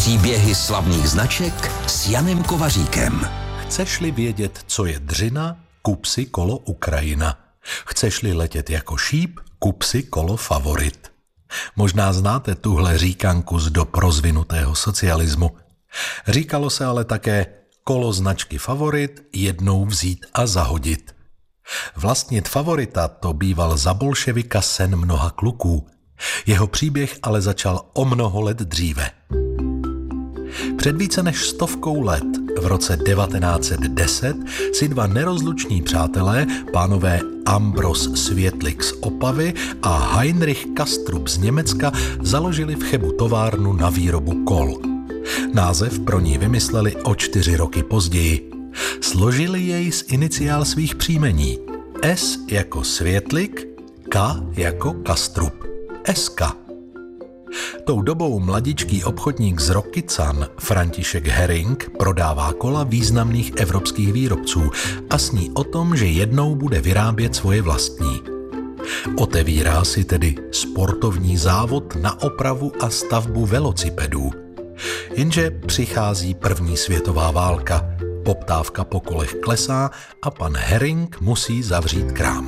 Příběhy slavných značek s Janem Kovaříkem. Chceš-li vědět, co je dřina, kup si kolo Ukrajina. Chceš-li letět jako šíp, kup si kolo Favorit. Možná znáte tuhle říkanku z dob rozvinutého socialismu. Říkalo se ale také kolo značky Favorit jednou vzít a zahodit. Vlastnit Favorita to býval za bolševika sen mnoha kluků. Jeho příběh ale začal o mnoho let dříve. Před více než 100 let, v roce 1910, si dva nerozluční přátelé, pánové Ambros Světlik z Opavy a Heinrich Kastrup z Německa, založili v Chebu továrnu na výrobu kol. Název pro ní vymysleli o 4 roky později. Složili jej z iniciál svých příjmení. S jako Světlik, K jako Kastrup. SK. Tou dobou mladičký obchodník z Rokycan František Herring prodává kola významných evropských výrobců a sní o tom, že jednou bude vyrábět svoje vlastní. Otevírá si tedy sportovní závod na opravu a stavbu velocipedů. Jenže přichází první světová válka, poptávka po kolech klesá a pan Herring musí zavřít krám.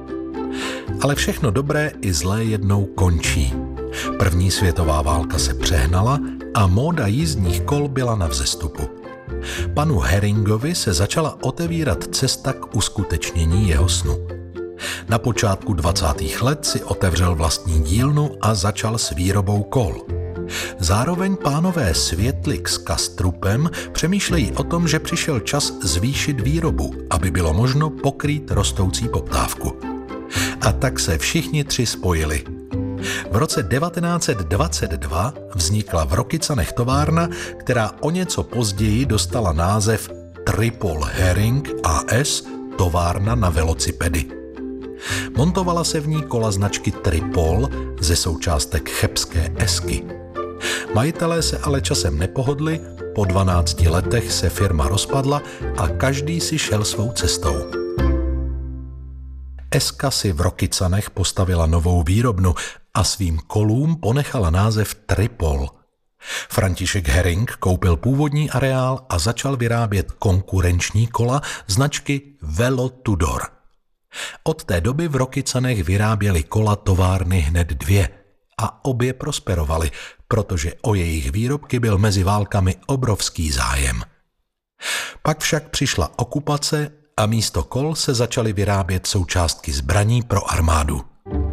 Ale všechno dobré i zlé jednou končí. První světová válka se přehnala a móda jízdních kol byla na vzestupu. Panu Herringovi se začala otevírat cesta k uskutečnění jeho snu. Na počátku 20. let si otevřel vlastní dílnu a začal s výrobou kol. Zároveň pánové Světlik s Kastrupem přemýšlejí o tom, že přišel čas zvýšit výrobu, aby bylo možno pokrýt rostoucí poptávku. A tak se všichni tři spojili. V roce 1922 vznikla v Rokycanech továrna, která o něco později dostala název Tripol Herring A.S. továrna na velocipedy. Montovala se v ní kola značky Tripol ze součástek chebské Esky. Majitelé se ale časem nepohodli, po 12 letech se firma rozpadla a každý si šel svou cestou. Eska si v Rokycanech postavila novou výrobnu a svým kolům ponechala název Tripol. František Herring koupil původní areál a začal vyrábět konkurenční kola značky Velo Tudor. Od té doby v Rokycanech vyráběly kola továrny hned 2 a obě prosperovaly, protože o jejich výrobky byl mezi válkami obrovský zájem. Pak však přišla okupace a místo kol se začaly vyrábět součástky zbraní pro armádu.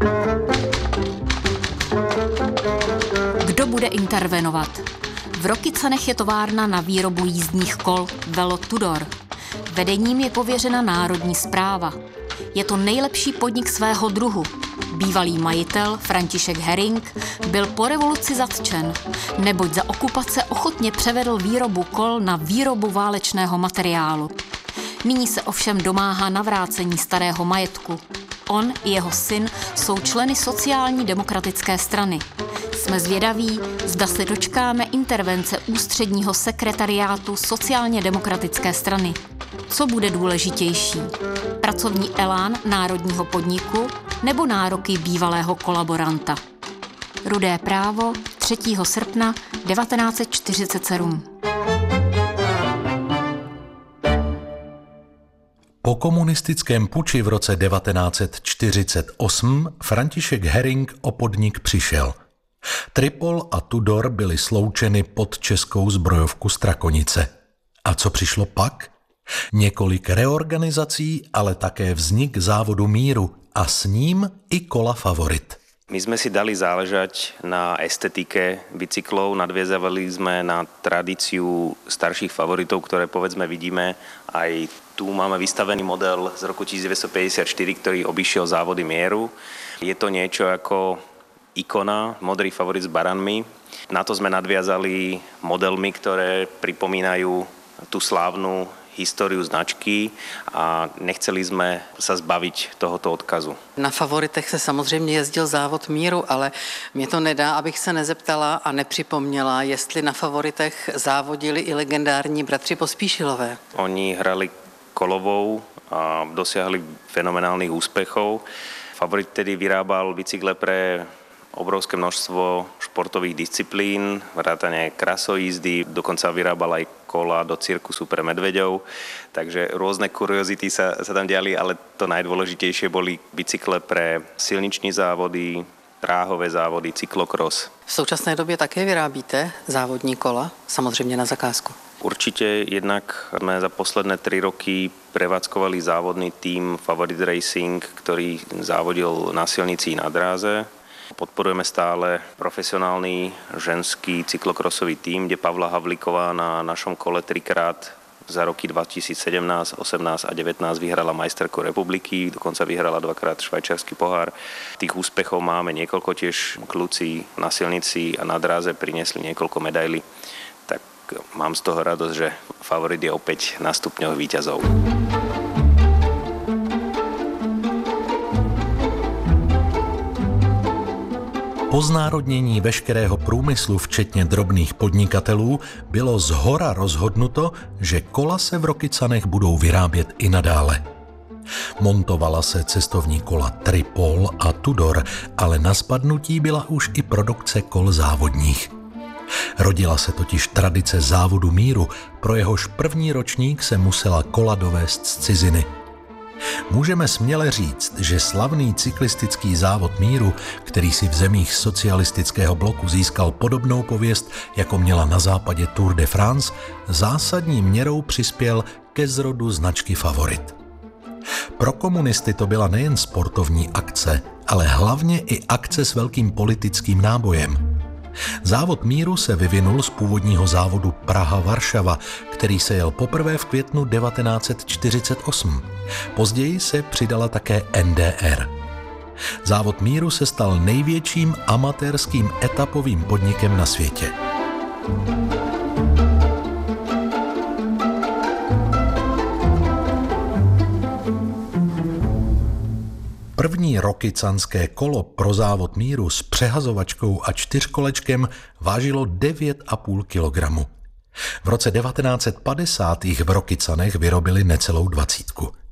Kdo bude intervenovat? V Rokycanech je továrna na výrobu jízdních kol Velo Tudor. Vedením je pověřena Národní správa. Je to nejlepší podnik svého druhu. Bývalý majitel František Herring byl po revoluci zatčen, neboť za okupace ochotně převedl výrobu kol na výrobu válečného materiálu. Nyní se ovšem domáhá navrácení starého majetku. On i jeho syn jsou členy sociální demokratické strany. Jsme zvědaví, zda se dočkáme intervence ústředního sekretariátu sociálně demokratické strany. Co bude důležitější? Pracovní elán národního podniku nebo nároky bývalého kolaboranta? Rudé právo 3. srpna 1947. Po komunistickém puči v roce 1948 František Herring o podnik přišel. Tripol a Tudor byly sloučeny pod českou zbrojovku Strakonice. A co přišlo pak? Několik reorganizací, ale také vznik závodu Míru a s ním i kola Favorit. My sme si dali záležať na estetike bicyklov, nadviazali sme na tradíciu starších favoritov, ktoré povedzme vidíme. Aj tu máme vystavený model z roku 1954, ktorý obišiel závody Mieru. Je to niečo ako ikona, modrý favorit s baranmi. Na to sme nadviazali modelmi, ktoré pripomínajú tú slávnu históriu značky a nechceli jsme se zbavit tohoto odkazu. Na Favoritech se samozřejmě jezdil závod Míru, ale mě to nedá, abych se nezeptala a nepřipomněla, jestli na Favoritech závodili i legendární bratři Pospíšilové. Oni hrali kolovou a dosiahli fenomenálnych úspechov. Favorit tedy vyrábal bicykle pre obrovské množstvo športových disciplín, vrátane krasojízdy, dokonca vyrábal aj kola do cirkusu pre medveďov, takže rôzne kuriozity sa tam diali, ale to najdôležitejšie boli bicykle pre silniční závody, dráhové závody, cyklokros. V současné době také vyrábíte závodní kola, samozřejmě na zakázku. Určite jednak sme za posledné 3 roky prevádzkovali závodný tím Favorit Racing, ktorý závodil na silnici i na dráze. Podporujeme stále profesionálny ženský cyklokrosový tím, kde Pavla Havlíková na našom kole 3-krát za roky 2017, 18 a 19 vyhrala majsterku republiky, dokonca vyhrala 2-krát švajčiarsky pohár. Tých úspechov máme niekoľko, tiež kluci na silnici a na dráze priniesli niekoľko medailí. Tak mám z toho radosť, že Favorit je opäť na stupňoch víťazov. Po znárodnění veškerého průmyslu, včetně drobných podnikatelů, bylo zhora rozhodnuto, že kola se v Rokycanech budou vyrábět i nadále. Montovala se cestovní kola Tripol a Tudor, ale na spadnutí byla už i produkce kol závodních. Rodila se totiž tradice závodu míru, pro jehož první ročník se musela kola dovést z ciziny. Můžeme směle říct, že slavný cyklistický závod míru, který si v zemích socialistického bloku získal podobnou pověst, jako měla na západě Tour de France, zásadní měrou přispěl ke zrodu značky Favorit. Pro komunisty to byla nejen sportovní akce, ale hlavně i akce s velkým politickým nábojem. Závod míru se vyvinul z původního závodu Praha-Varšava, který se jel poprvé v květnu 1948. Později se přidala také NDR. Závod míru se stal největším amatérským etapovým podnikem na světě. První rokycanské kolo pro závod míru s přehazovačkou a 4kolečkem vážilo 9,5 kg. V roce 1950. v Rokycanech vyrobili necelou 20.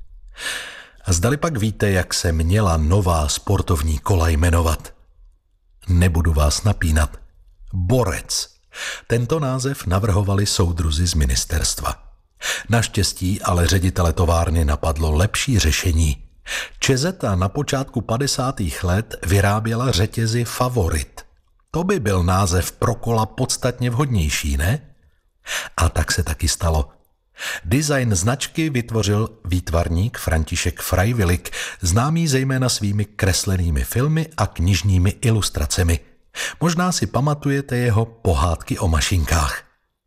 A zdali pak víte, jak se měla nová sportovní kola jmenovat? Nebudu vás napínat. Borec. Tento název navrhovali soudruzi z ministerstva. Naštěstí ale ředitele továrny napadlo lepší řešení. Čezeta na počátku 50. let vyráběla řetězy Favorit. To by byl název pro kola podstatně vhodnější, ne? A tak se taky stalo. Design značky vytvořil výtvarník František Freiwillig, známý zejména svými kreslenými filmy a knižními ilustracemi. Možná si pamatujete jeho pohádky o mašinkách.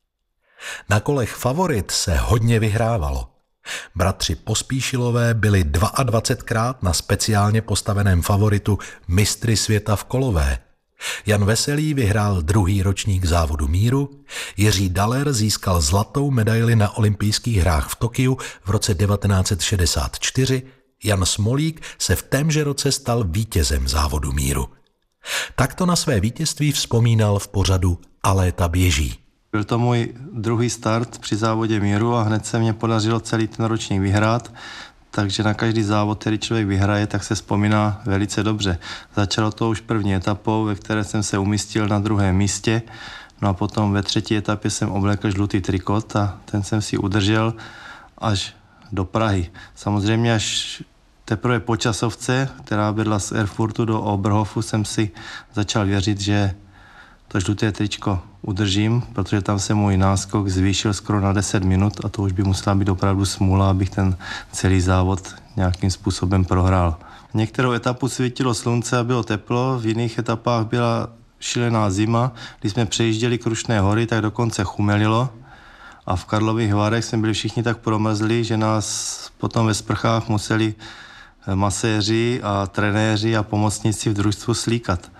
Na kolech Favorit se hodně vyhrávalo. Bratři Pospíšilové byli 22krát na speciálně postaveném Favoritu mistry světa v kolové. Jan Veselý vyhrál 2. ročník závodu míru, Jiří Daler získal zlatou medaili na olympijských hrách v Tokiu v roce 1964, Jan Smolík se v témže roce stal vítězem závodu míru. Takto na své vítězství vzpomínal v pořadu A léta běží. Byl to můj druhý start při závodě míru a hned se mě podařilo celý ten ročník vyhrát, takže na každý závod, který člověk vyhraje, tak se vzpomíná velice dobře. Začalo to už první etapou, ve které jsem se umístil na 2. místě, no a potom ve 3. etapě jsem oblékl žlutý trikot a ten jsem si udržel až do Prahy. Samozřejmě až teprve po časovce, která vedla z Erfurtu do Oberhofu, jsem si začal věřit, že to žluté tričko udržím, protože tam se můj náskok zvýšil skoro na 10 minut a to už by musela být opravdu smůla, abych ten celý závod nějakým způsobem prohrál. Některou etapu svítilo slunce a bylo teplo, v jiných etapách byla šílená zima. Když jsme přejížděli Krušné hory, tak dokonce chumelilo a v Karlových Varech jsme byli všichni tak promrzli, že nás potom ve sprchách museli maséři a trenéři a pomocníci v družstvu slíkat.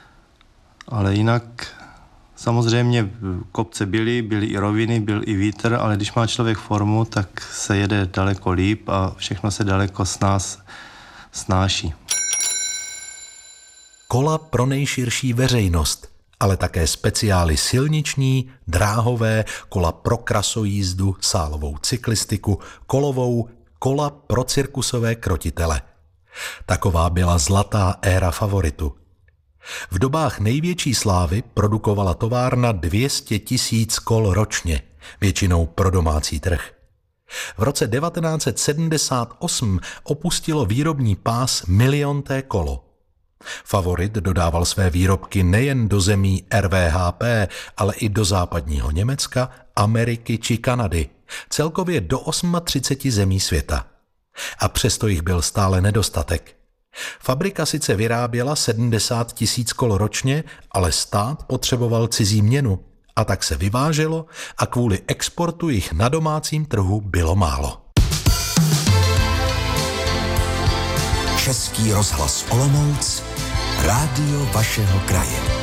Ale jinak samozřejmě kopce byly i roviny, byl i vítr, ale když má člověk formu, tak se jede daleko líp a všechno se daleko snáší. Kola pro nejširší veřejnost, ale také speciály silniční, dráhové, kola pro krasojízdu, sálovou cyklistiku, kolovou, kola pro cirkusové krotitele. Taková byla zlatá éra Favoritu. V dobách největší slávy produkovala továrna 200 000 kol ročně, většinou pro domácí trh. V roce 1978 opustilo výrobní pás milionté kolo. Favorit dodával své výrobky nejen do zemí RVHP, ale i do západního Německa, Ameriky či Kanady, celkově do 38 zemí světa. A přesto jich byl stále nedostatek. Fabrika sice vyráběla 70 000 kol ročně, ale stát potřeboval cizí měnu a tak se vyváželo a kvůli exportu jich na domácím trhu bylo málo. Český rozhlas Olomouc, rádio vašeho kraje.